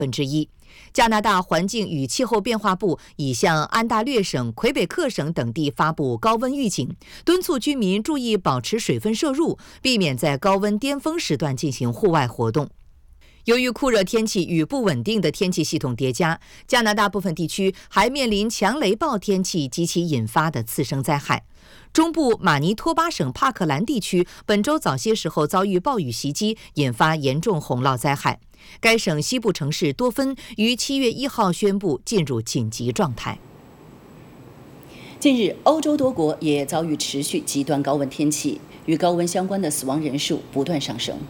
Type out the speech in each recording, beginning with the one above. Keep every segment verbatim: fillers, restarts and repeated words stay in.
分之一。加拿大环境与气候变化部已向安大略省、魁北克省等地发布高温预警，敦促居民注意保持水分摄入，避免在高温巅峰时段进行户外活动。由于酷热天气与不稳定的天气系统叠加，加拿大部分地区还面临强雷暴天气及其引发的次生灾害。中部马尼托巴省帕克兰地区本周早些时候遭遇暴雨袭击，引发严重洪涝灾害。该省西部城市多芬于七月一号宣布进入紧急状态。 近日，欧洲多国也遭遇持续极端高温天气，与高温相关的死亡人数不断上升。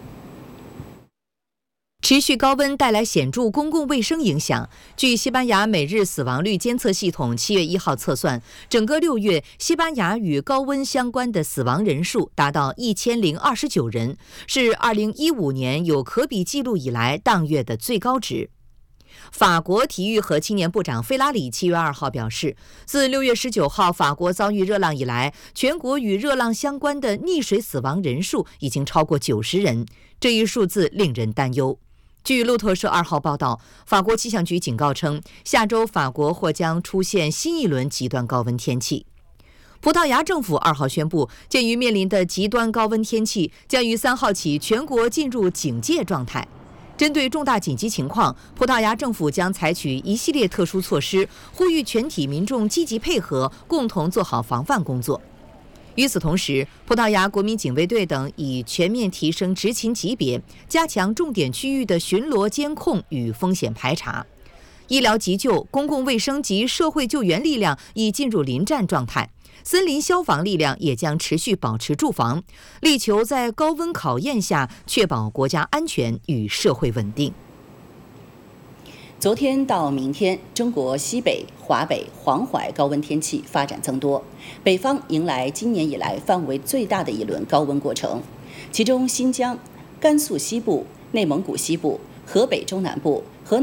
持续高温带来显著公共卫生影响。据西班牙每日死亡率监测系统七月一号测算，整个六月，西班牙与高温相关的死亡人数达到一千零二十九人，是二零一五年有可比记录以来当月的最高值。法国体育和青年部长费拉里七月二号表示，自六月十九号法国遭遇热浪以来，全国与热浪相关的溺水死亡人数已经超过九十人，这一数字令人担忧。据路透社二号报道，法国气象局警告称，下周法国或将出现新一轮极端高温天气。葡萄牙政府二号宣布，鉴于面临的极端高温天气，将于三号起全国进入警戒状态。针对重大紧急情况，葡萄牙政府将采取一系列特殊措施，呼吁全体民众积极配合，共同做好防范工作。与此同时，葡萄牙国民警卫队等已全面提升执勤级别，加强重点区域的巡逻监控与风险排查。医疗急救、公共卫生及社会救援力量已进入临战状态，森林消防力量也将持续保持驻防，力求在高温考验下确保国家安全与社会稳定。 昨天到明天，中国西北、华北、黄淮高温天气发展增多，北方迎来今年以来范围最大的一轮高温过程，其中新疆、甘肃西部、内蒙古西部、河北中南部、河